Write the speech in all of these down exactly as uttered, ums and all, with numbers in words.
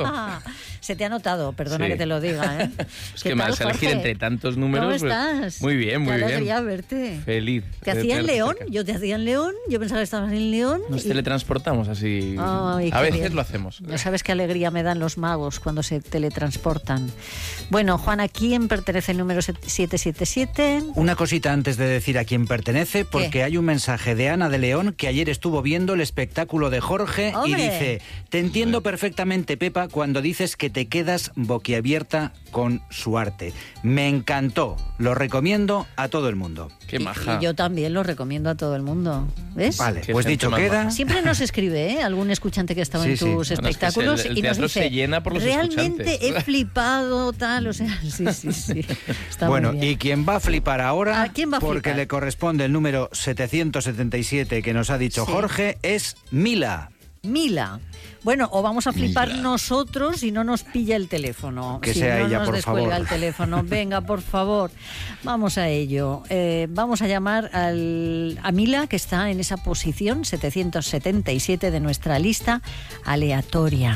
esto. Se te ha notado, perdona Sí. que te lo diga, ¿eh? Es ¿Qué que me tal, has elegir Jorge? entre tantos números. ¿Cómo pues, estás? muy bien, muy Qué bien. alegría verte. Feliz. ¿Te de hacía en tenerte León? cerca. Yo te hacía en León. Yo pensaba que estabas en León. Nos y- teletransportamos así. Ay, a qué veces bien. lo hacemos. No sabes qué alegría me dan los magos cuando se teletransportan. Bueno, Juan, ¿a quién pertenece el número siete siete siete? Una cosita antes de decir a quién pertenece, porque ¿Qué? hay un mensaje de Ana de León que ayer estuvo viendo el espectáculo de Jorge y ¡Hombre! dice: te entiendo perfectamente, Pepa, cuando dices que te quedas boquiabierta con su arte. Me encantó, lo recomiendo a todo el mundo. Qué Y- maja. Y yo también lo recomiendo a todo el mundo. ¿Ves? Vale, Qué pues gente dicho más queda. maja. Siempre nos escribe, ¿eh? Algún escuchante que ha estado Sí, en sí. tus Bueno, es que espectáculos es el- el y nos teatro dice, se llena por los realmente escuchantes". he flipado, tal, o sea, sí, sí, sí. Está Bueno, muy bien. y quien va a flipar ahora, ¿A quién va a porque flipar? le corresponde el número setecientos setenta y siete que nos ha dicho Sí. Jorge, es Mila. Mila. Bueno, o vamos a flipar Mila. nosotros y no nos pilla el teléfono. Que si sea no ella, nos por descuelga favor. el teléfono. Venga, por favor. Vamos a ello. Eh, vamos a llamar al, a Mila, que está en esa posición setecientos setenta y siete de nuestra lista aleatoria.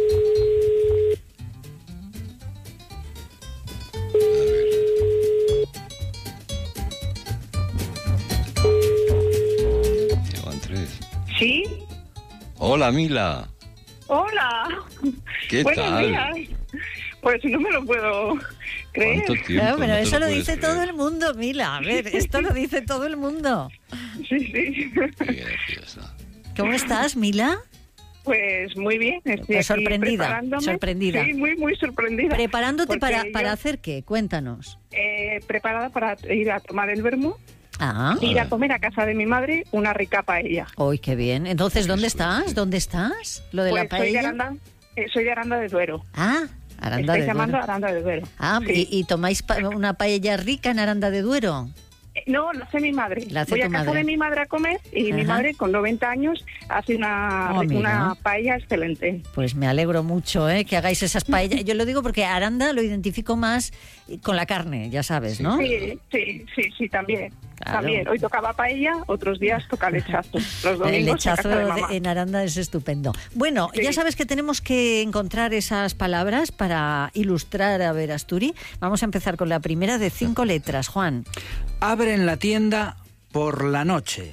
Llevan tres. Sí, Hola, Mila. hola. ¿Qué Buenos tal? días. Pues no me lo puedo creer. ¿Cuánto tiempo? Claro, pero No te eso lo puedes dice creer. todo el mundo, Mila. A ver, esto lo dice todo el mundo. Sí, sí. Qué graciosa. ¿Cómo estás, Mila? Pues muy bien. Estoy Pues aquí sorprendida, preparándome. sorprendida. Sí, muy, muy sorprendida. Preparándote Porque para, yo, para hacer qué, cuéntanos. eh, preparada para ir a tomar el vermú, Ah, ir a comer a casa de mi madre una rica paella. uy, qué bien. Entonces, ¿dónde Eso, estás? sí. ¿Dónde estás? ¿Lo de Pues la soy de paella? Aranda, eh, soy de Aranda de Duero. Ah, Aranda Estoy de llamando Duero. a Aranda de Duero. Ah, Sí. y, y tomáis pa- una paella rica en Aranda de Duero. Eh, No, lo hace mi madre. La hace Voy tu a casa madre. de mi madre a comer y mi Ajá. madre con noventa años hace una, Oh, mira. una paella excelente. Pues me alegro mucho, ¿eh? Que hagáis esas paellas. Yo lo digo porque Aranda lo identifico más con la carne, ya sabes, ¿no? Sí, sí, sí, sí, también. Claro. También. Hoy tocaba paella, otros días toca lechazo. Los El domingos en lechazo casa de de- mamá. en Aranda es estupendo. Bueno, Sí. ya sabes que tenemos que encontrar esas palabras para ilustrar a Verasturi. Vamos a empezar con la primera de cinco letras, Juan. Abren la tienda por la noche.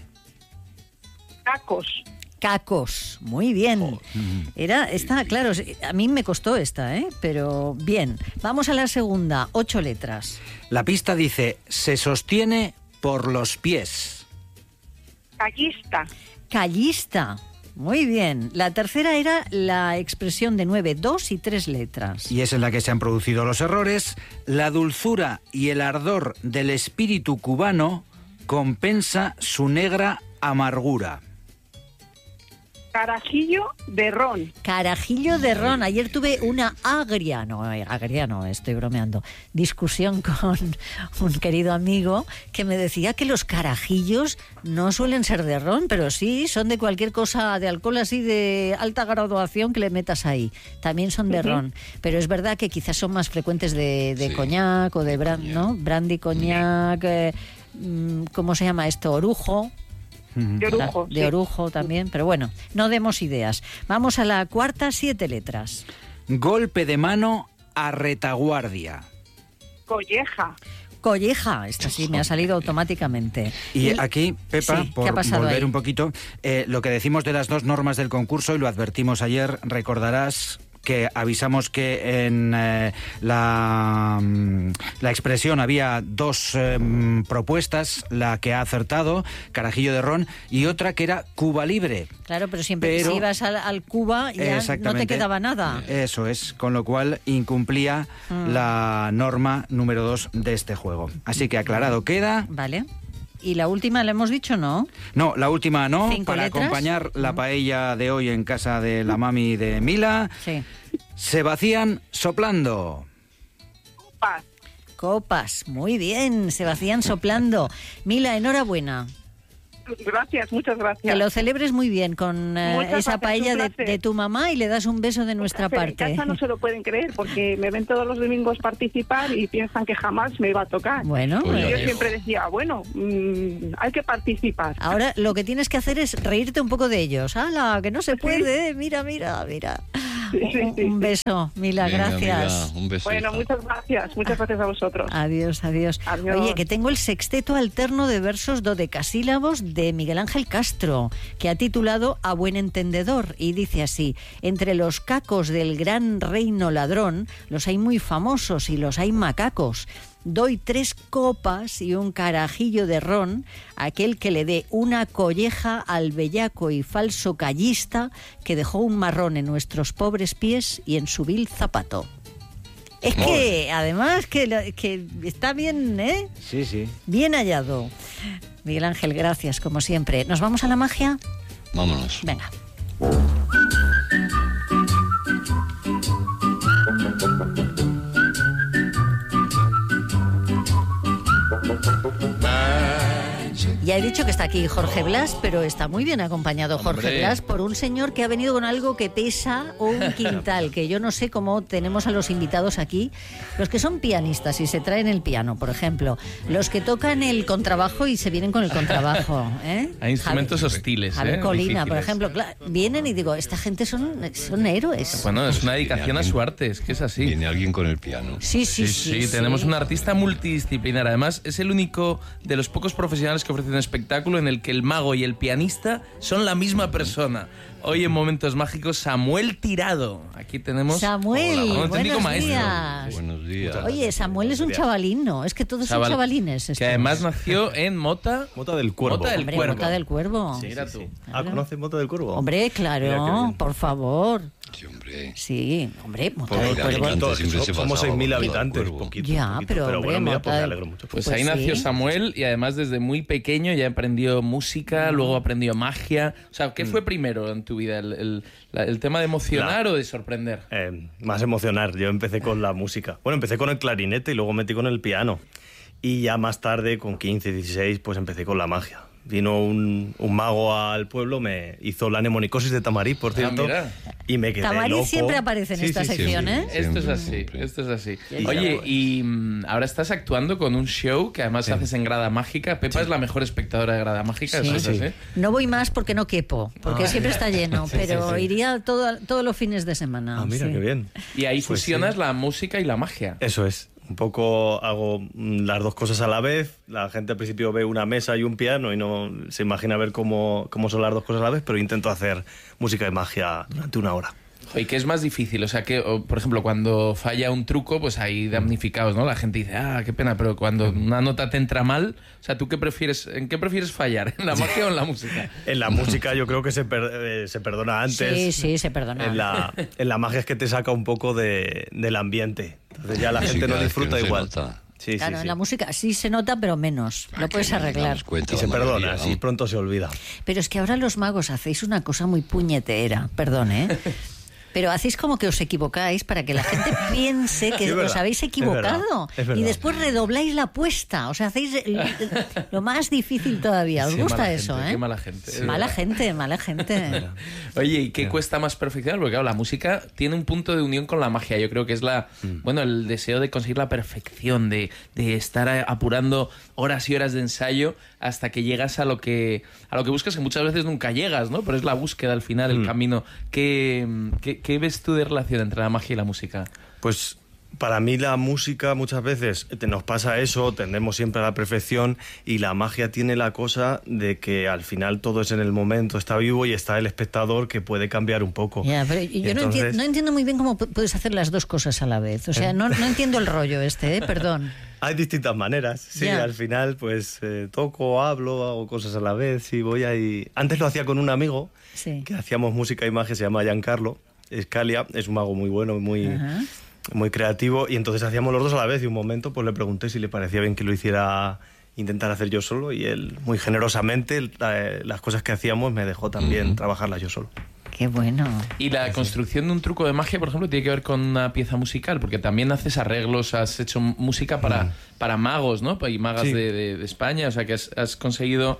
Tacos. Cacos, muy bien. Era esta, claro, a mí me costó esta, ¿eh? Pero bien. Vamos a la segunda, ocho letras. La pista dice: se sostiene por los pies. Callista. Callista, muy bien. La tercera era la expresión de nueve, dos y tres letras. Y es en la que se han producido los errores. La dulzura y el ardor del espíritu cubano compensa su negra amargura. Carajillo de ron. Carajillo de ron. Ayer tuve una agria, no, agria no, estoy bromeando, discusión con un querido amigo que me decía que los carajillos no suelen ser de ron, pero sí son de cualquier cosa de alcohol así de alta graduación que le metas ahí. También son de Ujú. ron, pero es verdad que quizás son más frecuentes de, de Sí. coñac o de brandy, ¿no? Brandy, coñac, eh, mm, ¿cómo se llama esto? Orujo. De orujo. De sí. orujo también, pero bueno, no demos ideas. Vamos a la cuarta, siete letras. Golpe de mano a retaguardia. Colleja. Colleja, esta sí me ha salido automáticamente. Y aquí, Pepa, Sí, ¿qué por ha pasado volver ahí? un poquito, eh, lo que decimos de las dos normas del concurso, y lo advertimos ayer, recordarás que avisamos que en eh, la, mm, la expresión había dos eh, mm, propuestas, la que ha acertado, carajillo de ron, y otra que era Cuba Libre. Claro, pero siempre Pero- si ibas al, al Cuba ya no te Exactamente. quedaba nada. Eso es, con lo cual incumplía Mm. la norma número dos de este juego. Así que aclarado queda. Vale. ¿Y la última la hemos dicho, no? No, la última no, ¿Cinco para letras? acompañar la paella de hoy en casa de la mami de Mila. Sí. Se vacían soplando. Paz. Copas, muy bien, se vacían soplando. Mila, enhorabuena. Gracias, muchas Que gracias. lo celebres muy bien con eh, Muchas esa gracias, paella un de, placer. de tu mamá y le das un beso de nuestra Pero en parte. casa no se lo pueden creer porque me ven todos los domingos participar y piensan que jamás me iba a tocar. Bueno, Pues Y ya yo digo. siempre decía, bueno, mm, hay que participar. ahora lo que tienes que hacer es reírte un poco de ellos. ¡Hala! Que no se puede. Mira, mira, mira. Sí, sí, sí. Un beso, Mila, Venga, gracias. Mila, un beso. Bueno, hija. muchas gracias. Muchas gracias a vosotros. Adiós, adiós. Adiós. Oye, que tengo el sexteto alterno de versos dodecasílabos de Miguel Ángel Castro, que ha titulado A buen entendedor, y dice así: entre los cacos del gran reino ladrón, los hay muy famosos y los hay macacos. Doy tres copas y un carajillo de ron a aquel que le dé una colleja al bellaco y falso callista que dejó un marrón en nuestros pobres pies y en su vil zapato. Es que, además, que, lo- que está bien, ¿eh? Sí, sí. Bien hallado. Miguel Ángel, gracias, como siempre. ¿Nos vamos a la magia? Vámonos. Venga. Ya he dicho que está aquí Jorge Blas, pero está muy bien acompañado Jorge Hombre. Blas por un señor que ha venido con algo que pesa un quintal, que yo no sé cómo tenemos a los invitados aquí, los que son pianistas y se traen el piano, por ejemplo, los que tocan el contrabajo y se vienen con el contrabajo, ¿eh? Hay instrumentos Javi- hostiles, Javier ¿eh? Colina, por Difíciles. ejemplo, claro, vienen y digo, esta gente son, son héroes. Bueno, es una Viene dedicación a alguien- su arte, es que es así. Viene alguien con el piano. Sí, sí, Sí, sí. sí, tenemos un artista multidisciplinar. Además, es el único de los pocos profesionales que ofrecen un espectáculo en el que el mago y el pianista son la misma persona. Hoy en Momentos Mágicos, Samuel Tirado. Aquí tenemos... Samuel, Hola, un auténtico buenos maestro. días. Buenos días. Oye, Samuel es un chavalín, ¿no? Es que todos son Chaval- chavalines. Que estos. además nació en Mota... Mota del Cuervo. Mota del Hombre, Cuervo. Mota del Cuervo. Sí, mira tú. Ah, ¿conoces Mota del Cuervo? Hombre, Mira qué claro, bien. por favor. Sí, hombre. Sí, hombre, Mota Porque del Porque Cuervo. Alicante Todos, siempre so- se somos pasaba seis mil por Mota del habitantes, Cuervo. poquito, Ya, poquito, pero, hombre, bueno, mira, Mota pues me del- alegro mucho. Pues, Pues ahí sí. nació Samuel y además desde muy pequeño ya aprendió música, luego aprendió magia. O sea, ¿qué fue primero en tu vida? ¿El, el- la- el tema de emocionar La- o de sorprender? Eh, más emocionar. Yo empecé con la música. Bueno, empecé con el clarinete y luego metí con el piano. Y ya más tarde, con quince, dieciséis, pues empecé con la magia. Vino un, un mago al pueblo, me hizo la nemonicosis de Tamariz, por Ah, cierto, mira. y me quedé Tamariz loco. siempre aparece en Sí, esta sí, sí. sección, ¿eh? Esto es Siempre, así, siempre. esto es así. Ya Oye, sabes. y mm, ahora estás actuando con un show que además haces en Grada Mágica. Pepa es la mejor espectadora de Grada Mágica, Sí. ¿eso es Sí. así? No voy más porque no quepo, porque siempre está lleno, pero sí, sí. iría todo, todos los fines de semana. Ah, mira, sí. qué bien. Y ahí Pues fusionas sí. la música y la magia. Eso es. Un poco hago mm, las dos cosas a la vez. La gente al principio ve una mesa y un piano y no se imagina ver cómo, cómo son las dos cosas a la vez, pero intento hacer música y magia durante una hora. ¿Y qué es más difícil? O sea, que, o, por ejemplo, cuando falla un truco, pues hay damnificados, ¿no? La gente dice, ah, qué pena, pero cuando una nota te entra mal, o sea, ¿tú qué prefieres, en qué prefieres fallar? ¿En la magia o en la música? En la música yo creo que se, per- eh, se perdona antes. Sí, sí, se perdona. En la, en la magia es que te saca un poco de, del ambiente. Entonces ya la Sí, gente no cada vez que disfruta no se igual. nota. Sí, Claro, sí, en sí. la música sí se nota, pero menos. Lo Ah, puedes que ni nos arreglar. damos cuenta Y se la perdona, mayoría, así ¿no? pronto se olvida. Pero es que ahora los magos hacéis una cosa muy puñetera, perdón, ¿eh? Pero hacéis como que os equivocáis para que la gente piense que Es os verdad, habéis es equivocado. verdad, es verdad. Y después redobláis la apuesta. O sea, hacéis el- el- lo más difícil todavía. ¿Os Qué gusta mala eso, gente, eh? Qué mala gente. es Mala verdad. gente, mala gente. Oye, ¿y qué cuesta más perfeccionar? Porque claro, la música tiene un punto de unión con la magia. Yo creo que es la, bueno, el deseo de conseguir la perfección, de, de estar a- apurando horas y horas de ensayo hasta que llegas a lo que a lo que buscas, que muchas veces nunca llegas, ¿no? Pero es la búsqueda al final, el camino. ¿Qué, qué, qué ves tú de relación entre la magia y la música? Pues para mí la música muchas veces te nos pasa eso, tendemos siempre a la perfección y la magia tiene la cosa de que al final todo es en el momento, está vivo y está el espectador que puede cambiar un poco. Ya, pero yo no, Entonces- enti- no entiendo muy bien cómo pu- puedes hacer las dos cosas a la vez. O sea, no, no entiendo el rollo este, ¿eh? Perdón. Hay distintas maneras, sí, Ya. al final pues eh, toco, hablo, hago cosas a la vez, sí, voy ahí... Antes lo hacía con un amigo, Sí. que hacíamos música y magia, se llama Giancarlo Scalia, es un mago muy bueno, muy, Ajá. muy creativo, y entonces hacíamos los dos a la vez y un momento pues le pregunté si le parecía bien que lo hiciera, intentar hacer yo solo, y él muy generosamente la- las cosas que hacíamos me dejó también trabajarlas yo solo. Qué bueno. Y la construcción de un truco de magia, por ejemplo, tiene que ver con una pieza musical, porque también haces arreglos, has hecho música para, para magos, ¿no? Y magas Sí. de, de- de España, o sea que has, has conseguido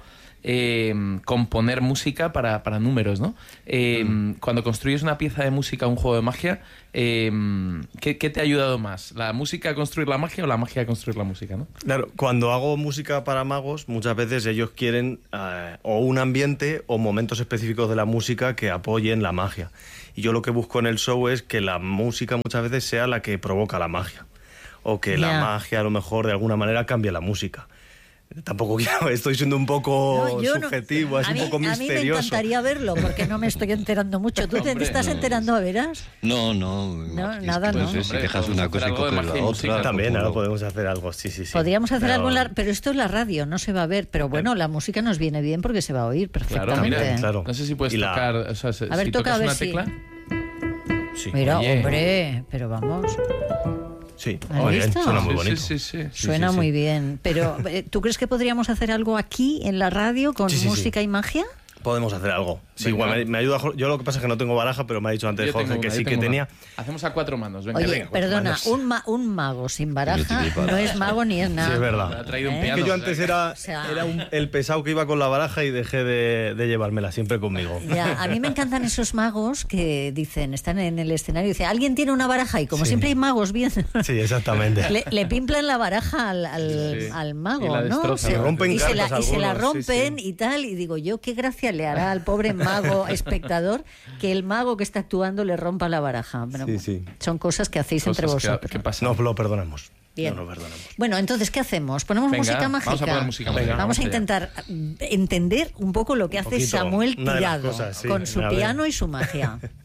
eh, componer música para, para números, ¿no? Eh, mm. Cuando construyes una pieza de música, un juego de magia, eh, ¿qué, ¿qué te ha ayudado más? ¿La música a construir la magia o la magia a construir la música, no? Claro, cuando hago música para magos, muchas veces ellos quieren eh, o un ambiente o momentos específicos de la música que apoyen la magia. Y yo lo que busco en el show es que la música muchas veces sea la que provoca la magia. O que yeah. la magia a lo mejor de alguna manera cambie la música. Tampoco quiero, estoy siendo un poco no, subjetivo, no, es un mí, poco misterioso. A mí me encantaría verlo, porque no me estoy enterando mucho. ¿Tú te Hombre, estás no, enterando, a veras? No, no. No, nada, pues, ¿no? Si dejas una cosa y coges la otra. También, ahora podemos hacer algo, sí, sí, sí. Podríamos hacer pero... algo en la... Pero esto es la radio, no se va a ver. Pero bueno, la música nos viene bien porque se va a oír perfectamente. Claro, mira, claro. No sé si puedes la... tocar... O sea, a ver, si toca a ver una si... tecla... Sí. Mira, Oye. hombre, pero vamos... Sí, muy bien, suena muy bonito. Sí, sí, sí, sí, suena sí, sí. muy bien. Pero, ¿tú crees que podríamos hacer algo aquí en la radio con sí, sí, música sí. y magia? Podemos hacer algo. Sí, igual me, me ayuda. Yo lo que pasa es que no tengo baraja, pero me ha dicho antes Jorge una, que sí que tenía. Una. Hacemos a cuatro manos. Venga, Oye, venga, perdona, manos. Un, ma, un mago sin baraja no es mago ni es nada. Sí, es verdad. Ha traído un ¿Eh? piano, es que yo antes era, o sea, era un, el pesado que iba con la baraja y dejé de, de llevármela siempre conmigo. Ya, a mí me encantan esos magos que dicen, están en el escenario y dicen, alguien tiene una baraja y como sí. siempre hay magos bien. Sí, exactamente. Le, le pimplan la baraja al, al, sí. al mago, y ¿no? Se rompen y, se la, algunos, y se la rompen sí, sí. y tal. Y digo, yo qué gracia le hará al pobre mago espectador que el mago que está actuando le rompa la baraja. Pero sí, sí. Son cosas que hacéis cosas entre vosotros. Que, que pasan. No lo perdonamos. Bien. No lo perdonamos. Bueno, entonces, ¿qué hacemos? ¿Ponemos Venga, música mágica? Vamos a poner música mágica. Venga, vamos a intentar entender un poco lo que hace poquito, Samuel Tirado cosas, sí. con su A piano ver. y su magia.